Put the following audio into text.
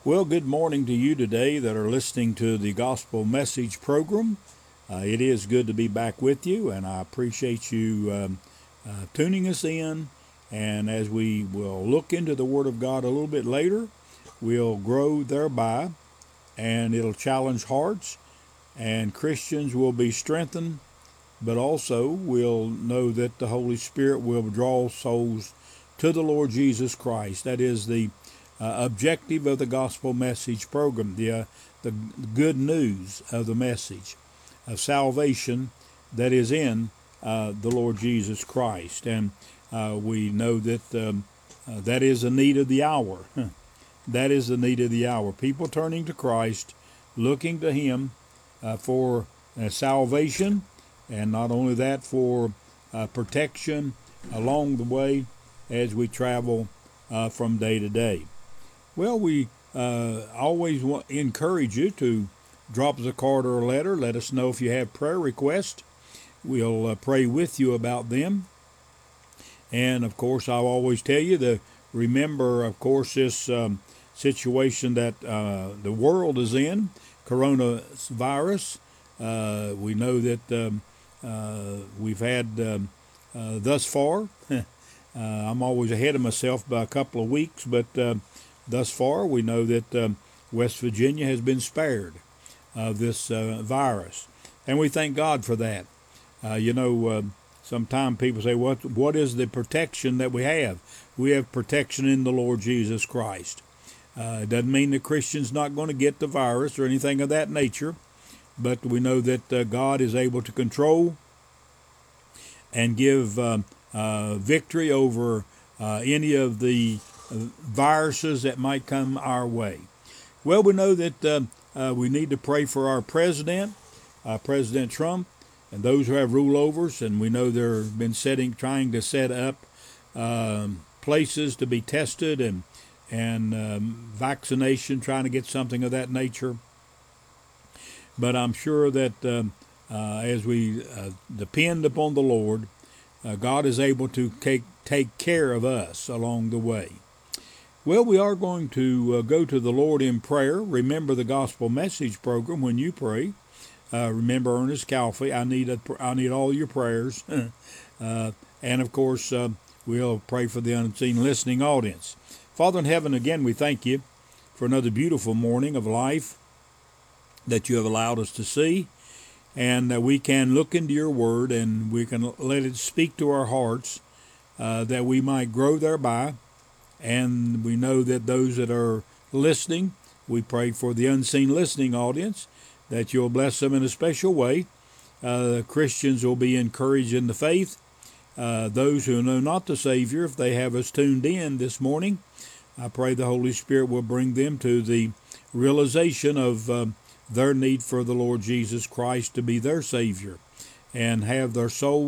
Well, good morning to you today that are listening to the Gospel Message program. It is good to be back with you, and I appreciate you tuning us in. And as we will look into the Word of God a little bit later, we'll grow thereby, and it'll challenge hearts, and Christians will be strengthened, but also we'll know that the Holy Spirit will draw souls to the Lord Jesus Christ. That is the objective of the gospel message program, the good news of the message of salvation that is in the Lord Jesus Christ. And we know that that is the need of the hour. That is the need of the hour. People turning to Christ, looking to Him for salvation, and not only that, for protection along the way as we travel from day to day. Well, we always encourage you to drop us a card or a letter. Let us know if you have prayer requests. We'll pray with you about them. And, of course, I'll always tell you to remember, of course, this situation that the world is in, coronavirus. We know that we've had thus far, I'm always ahead of myself by a couple of weeks, but thus far we know that West Virginia has been spared of this virus. And we thank God for that. Sometimes people say, what is the protection that we have? We have protection in the Lord Jesus Christ. It doesn't mean the Christian's not going to get the virus or anything of that nature, but we know that God is able to control and give victory over any of the viruses that might come our way. Well, we know that we need to pray for our president, President Trump, and those who have ruleovers, and we know they've been trying to set up places to be tested and vaccination, trying to get something of that nature. But I'm sure that as we depend upon the Lord, God is able to take care of us along the way. Well, we are going to go to the Lord in prayer. Remember the Gospel Message program when you pray. Remember Ernest Calfee. I need all your prayers. And, of course, we'll pray for the unseen listening audience. Father in heaven, again, we thank you for another beautiful morning of life that you have allowed us to see, and that we can look into your word and we can let it speak to our hearts, that we might grow thereby. And we know that those that are listening, we pray for the unseen listening audience, that you'll bless them in a special way. Christians will be encouraged in the faith. Those who know not the Savior, if they have us tuned in this morning, I pray the Holy Spirit will bring them to the realization of their need for the Lord Jesus Christ to be their Savior and have their soul